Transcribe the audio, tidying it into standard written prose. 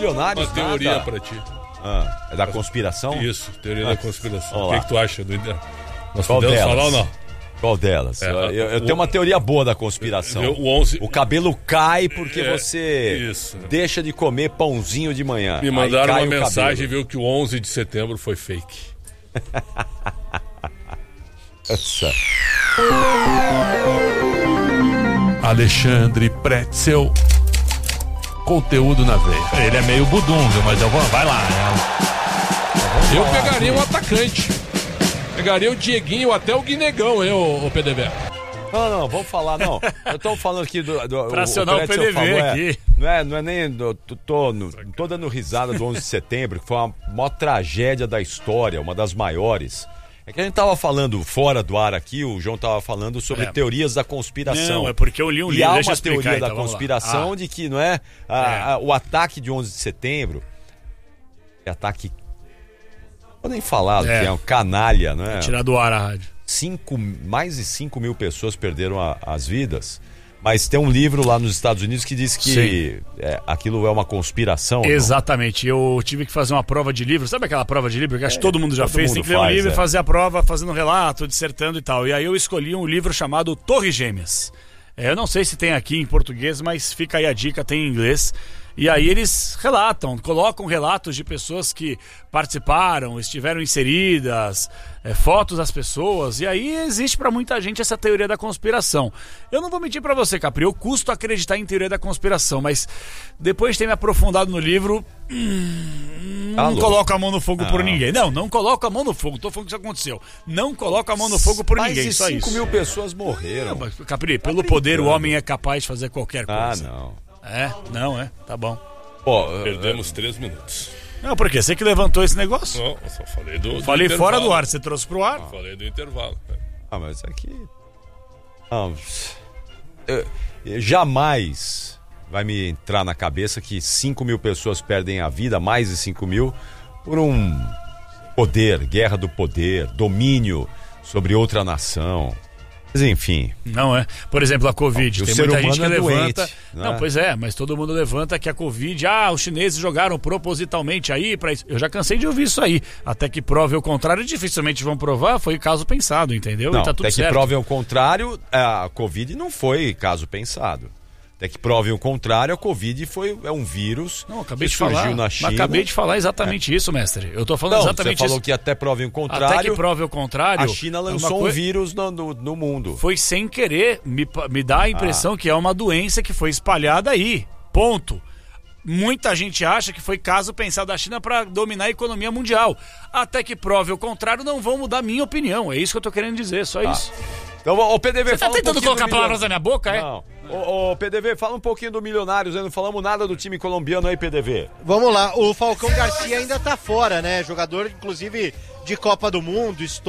milionários. Uma teoria pra ti. É da conspiração? Isso, teoria da conspiração. Olá. O que tu acha? Nós Qual podemos delas? falar ou não? Qual delas? Eu tenho uma teoria boa da conspiração. O cabelo cai porque você deixa de comer pãozinho de manhã. Me mandaram uma mensagem e cabelo. viu que o 11 de setembro foi fake. Alexandre Pretzel, conteúdo na veia. Ele é meio budunga, mas vai lá, né? Eu pegaria um atacante. Pegaria o Dieguinho, até o Guinegão, o PDB. Não, vamos falar, não. Eu tô falando aqui do pra acionar o PDV falou, aqui. Não é nem... Tô dando risada do 11 de setembro, que foi a maior tragédia da história, uma das maiores. É que a gente tava falando fora do ar aqui, o João tava falando sobre teorias da conspiração. Não, é porque eu li um livro, e há deixa uma eu explicar, teoria então, da conspiração de que, não é? O ataque de 11 de setembro, ataque... Podem falar que é um canalha, não é? Tirar do ar a rádio. Mais de 5 mil pessoas perderam as vidas. Mas tem um livro lá nos Estados Unidos que diz que aquilo é uma conspiração. Exatamente. Não? Eu tive que fazer uma prova de livro. Sabe aquela prova de livro que acho que todo mundo já fez? Tem que ler um livro e fazer a prova, fazendo um relato, dissertando e tal. E aí eu escolhi um livro chamado Torres Gêmeas. Eu não sei se tem aqui em português, mas fica aí a dica, tem em inglês. E aí eles colocam relatos de pessoas que participaram, estiveram inseridas, fotos das pessoas, e aí existe pra muita gente essa teoria da conspiração. Eu não vou mentir pra você, Capri, eu custo acreditar em teoria da conspiração, mas depois de ter me aprofundado no livro, não coloco a mão no fogo por ninguém. Não coloco a mão no fogo, tô falando que isso aconteceu. Não coloco a mão no fogo por ninguém, só isso. 5 mil pessoas morreram. Não, Capri, pelo poder o homem é capaz de fazer qualquer coisa. Tá bom. Perdemos 3 minutos. Não, por quê? Você que levantou esse negócio? Não, eu só falei do Falei intervalo. fora do ar, você trouxe pro ar? Falei do intervalo. Mas aqui... jamais vai me entrar na cabeça que 5 mil pessoas perdem a vida, mais de 5 mil, por um guerra do poder, domínio sobre outra nação. Mas enfim. Não é. Por exemplo, a Covid. Tem muita gente que levanta. Doente, não, pois mas todo mundo levanta que a Covid. Os chineses jogaram propositalmente aí pra isso. Eu já cansei de ouvir isso aí. Até que prove o contrário, dificilmente vão provar. Foi caso pensado, entendeu? Não, e tá tudo até certo. que prove o contrário, a Covid não foi caso pensado. Até que prove o contrário, a Covid é um vírus que surgiu na China. Mas acabei de falar exatamente isso, mestre. Eu tô falando exatamente isso. Você falou que até prove o contrário. Até que prove o contrário. A China lançou um vírus no mundo. Foi sem querer. Me dá a impressão que é uma doença que foi espalhada aí. Ponto. Muita gente acha que foi caso pensado da China para dominar a economia mundial. Até que prove o contrário, não vão mudar minha opinião. É isso que eu tô querendo dizer, só isso. Então, o PDV, você tá tentando colocar palavras na minha boca, Não. O PDV, fala um pouquinho do Milionários, não falamos nada do time colombiano aí, PDV. Vamos lá, o Falcão Garcia ainda tá fora, né? Jogador, inclusive, de Copa do Mundo,